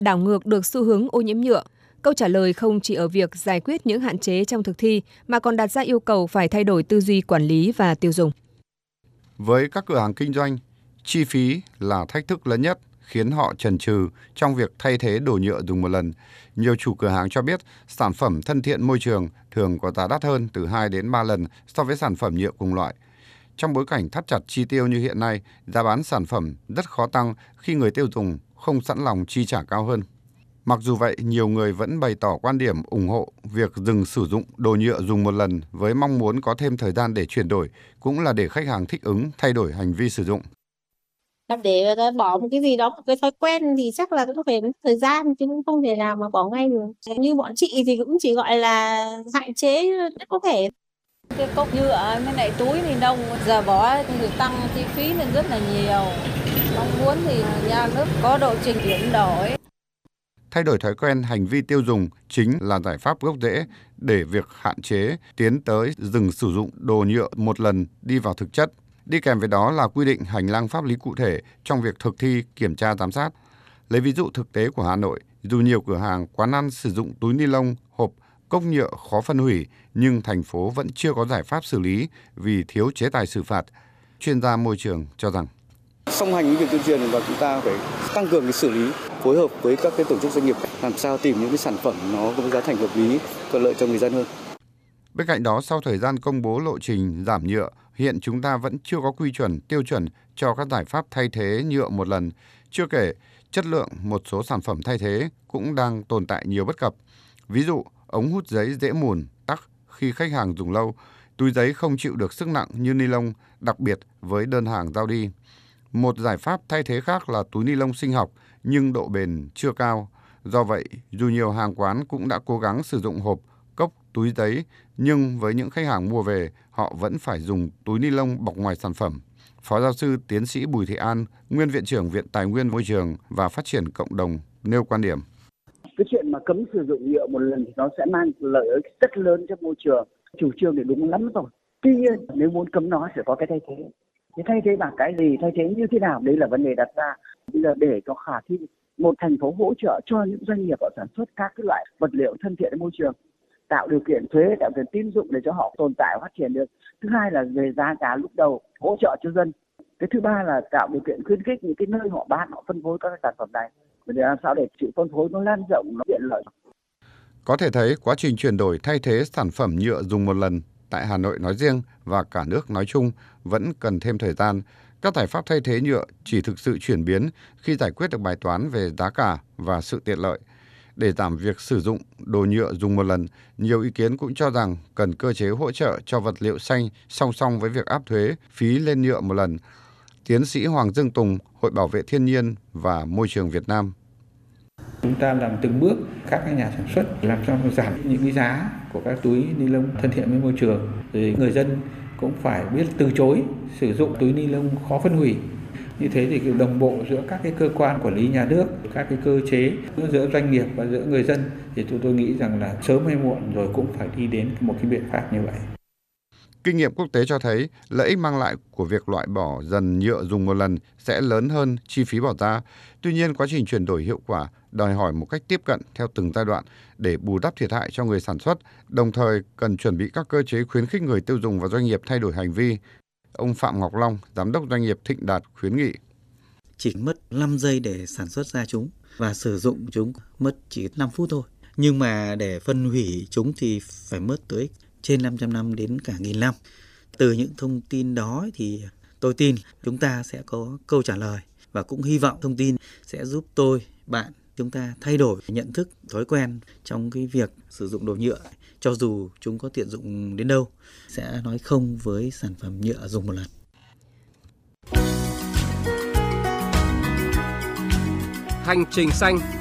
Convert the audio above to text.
đảo ngược được xu hướng ô nhiễm nhựa. Câu trả lời không chỉ ở việc giải quyết những hạn chế trong thực thi mà còn đặt ra yêu cầu phải thay đổi tư duy quản lý và tiêu dùng. Với các cửa hàng kinh doanh, chi phí là thách thức lớn nhất khiến họ chần chừ trong việc thay thế đồ nhựa dùng một lần. Nhiều chủ cửa hàng cho biết sản phẩm thân thiện môi trường thường có giá đắt hơn từ 2 đến 3 lần so với sản phẩm nhựa cùng loại. Trong bối cảnh thắt chặt chi tiêu như hiện nay, giá bán sản phẩm rất khó tăng khi người tiêu dùng không sẵn lòng chi trả cao hơn. Mặc dù vậy, nhiều người vẫn bày tỏ quan điểm ủng hộ việc dừng sử dụng đồ nhựa dùng một lần với mong muốn có thêm thời gian để chuyển đổi, cũng là để khách hàng thích ứng, thay đổi hành vi sử dụng. Để bỏ một cái gì đó, một cái thói quen thì chắc là cũng phải thời gian, chứ cũng không thể nào mà bỏ ngay được. Như bọn chị thì cũng chỉ gọi là hạn chế nhất có thể. Cái cốc nhựa với lại túi ni lông giờ bỏ thì tăng chi phí lên rất là nhiều. Mong muốn thì nhà nước có độ trình chuyển đổi. Thay đổi thói quen hành vi tiêu dùng chính là giải pháp gốc rễ để việc hạn chế tiến tới dừng sử dụng đồ nhựa một lần đi vào thực chất. Đi kèm với đó là quy định hành lang pháp lý cụ thể trong việc thực thi, kiểm tra, giám sát. Lấy ví dụ thực tế của Hà Nội, dù nhiều cửa hàng, quán ăn sử dụng túi ni lông, hộp, cốc nhựa khó phân hủy, nhưng thành phố vẫn chưa có giải pháp xử lý vì thiếu chế tài xử phạt. Chuyên gia môi trường cho rằng song hành với việc tuyên truyền và chúng ta phải tăng cường cái xử lý, phối hợp với các cái tổ chức doanh nghiệp làm sao tìm những cái sản phẩm nó có giá thành hợp lý, thuận lợi cho người dân hơn. Bên cạnh đó, sau thời gian công bố lộ trình giảm nhựa, hiện chúng ta vẫn chưa có quy chuẩn, tiêu chuẩn cho các giải pháp thay thế nhựa một lần. Chưa kể, chất lượng một số sản phẩm thay thế cũng đang tồn tại nhiều bất cập. Ví dụ, ống hút giấy dễ mùn, tắc khi khách hàng dùng lâu, túi giấy không chịu được sức nặng như ni lông, đặc biệt với đơn hàng giao đi. Một giải pháp thay thế khác là túi ni lông sinh học, nhưng độ bền chưa cao. Do vậy, dù nhiều hàng quán cũng đã cố gắng sử dụng hộp, cốc, túi giấy, nhưng với những khách hàng mua về, họ vẫn phải dùng túi ni lông bọc ngoài sản phẩm. Phó giáo sư tiến sĩ Bùi Thị An, nguyên Viện trưởng Viện Tài nguyên Môi trường và Phát triển Cộng đồng nêu quan điểm. Cái chuyện mà cấm sử dụng nhựa một lần thì nó sẽ mang lợi ích rất lớn cho môi trường. Chủ trương thì đúng lắm rồi. Tuy nhiên, nếu muốn cấm nó sẽ có cái thay thế. Thế thay thế bằng cái gì, thay thế như thế nào, đấy là vấn đề đặt ra. Bây giờ để cho khả thi, một thành phố hỗ trợ cho những doanh nghiệp ở sản xuất các cái loại vật liệu thân thiện với môi trường, tạo điều kiện thuế, tạo điều kiện tín dụng để cho họ tồn tại và phát triển được. Thứ hai là về giá cả lúc đầu hỗ trợ cho dân. Cái thứ ba là tạo điều kiện khuyến khích những cái nơi họ bán, họ phân phối các sản phẩm này để làm sao để sự phân phối nó lan rộng, nó tiện lợi. Có thể thấy quá trình chuyển đổi thay thế sản phẩm nhựa dùng một lần tại Hà Nội nói riêng và cả nước nói chung vẫn cần thêm thời gian. Các giải pháp thay thế nhựa chỉ thực sự chuyển biến khi giải quyết được bài toán về giá cả và sự tiện lợi. Để giảm việc sử dụng đồ nhựa dùng một lần, nhiều ý kiến cũng cho rằng cần cơ chế hỗ trợ cho vật liệu xanh song song với việc áp thuế phí lên nhựa một lần. Tiến sĩ Hoàng Dương Tùng, Hội Bảo vệ Thiên nhiên và Môi trường Việt Nam. Chúng ta làm từng bước các nhà sản xuất làm cho giảm những cái giá của các túi ni lông thân thiện với môi trường. Rồi người dân cũng phải biết từ chối sử dụng túi ni lông khó phân hủy. Như thế thì đồng bộ giữa các cái cơ quan quản lý nhà nước, các cái cơ chế giữa doanh nghiệp và giữa người dân thì tôi nghĩ rằng là sớm hay muộn rồi cũng phải đi đến một cái biện pháp như vậy. Kinh nghiệm quốc tế cho thấy lợi ích mang lại của việc loại bỏ dần nhựa dùng một lần sẽ lớn hơn chi phí bỏ ra. Tuy nhiên, quá trình chuyển đổi hiệu quả đòi hỏi một cách tiếp cận theo từng giai đoạn để bù đắp thiệt hại cho người sản xuất, đồng thời cần chuẩn bị các cơ chế khuyến khích người tiêu dùng và doanh nghiệp thay đổi hành vi. Ông Phạm Ngọc Long, Giám đốc Doanh nghiệp Thịnh Đạt khuyến nghị. Chỉ mất 5 giây để sản xuất ra chúng và sử dụng chúng mất chỉ 5 phút thôi. Nhưng mà để phân hủy chúng thì phải mất tới trên 500 năm đến cả 1000 năm. Từ những thông tin đó thì tôi tin chúng ta sẽ có câu trả lời và cũng hy vọng thông tin sẽ giúp tôi, bạn, chúng ta thay đổi nhận thức, thói quen trong cái việc sử dụng đồ nhựa. Cho dù chúng có tiện dụng đến đâu, sẽ nói không với sản phẩm nhựa dùng một lần. Hành trình xanh